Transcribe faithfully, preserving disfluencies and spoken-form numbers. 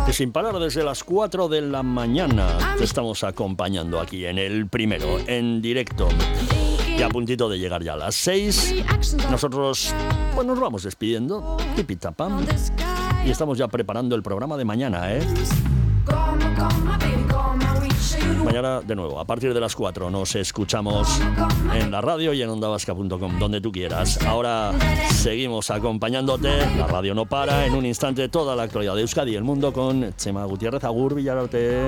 Y sin parar desde las cuatro de la mañana te estamos acompañando aquí en el primero, en directo. Y a puntito de llegar ya a las seis. Nosotros pues nos vamos despidiendo. Tipitapam. Y estamos ya preparando el programa de mañana, ¿eh? Mañana, de nuevo, a partir de las cuatro nos escuchamos en la radio y en onda vasca punto com, donde tú quieras. Ahora seguimos acompañándote. La radio no para. En un instante, toda la actualidad de Euskadi y el mundo con Txema Gutiérrez. Agur, Villararte.